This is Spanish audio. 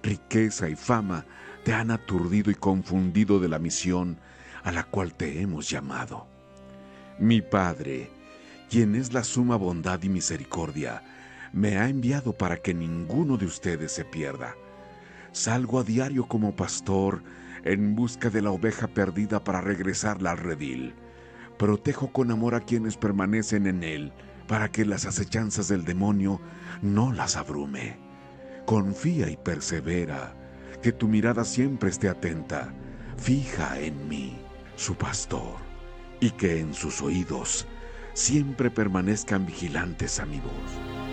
riqueza y fama te han aturdido y confundido de la misión a la cual te hemos llamado. Mi Padre, quien es la suma bondad y misericordia, me ha enviado para que ninguno de ustedes se pierda. Salgo a diario como pastor en busca de la oveja perdida para regresarla al redil. Protejo con amor a quienes permanecen en él, para que las acechanzas del demonio no las abrume. Confía y persevera, que tu mirada siempre esté atenta, fija en mí, su pastor, y que en sus oídos siempre permanezcan vigilantes a mi voz.